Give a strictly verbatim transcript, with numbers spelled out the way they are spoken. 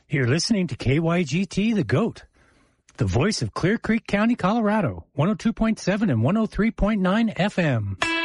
You're listening to K Y G T, The GOAT, the voice of Clear Creek County, Colorado, one oh two point seven and one oh three point nine F M.